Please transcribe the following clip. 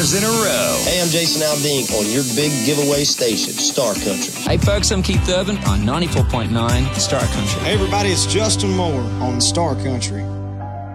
years in a row. Hey, I'm Jason Aldean on your big giveaway station, Star Country. Hey, folks, I'm Keith Urban on 94.9 Star Country. Hey, everybody, it's Justin Moore on Star Country.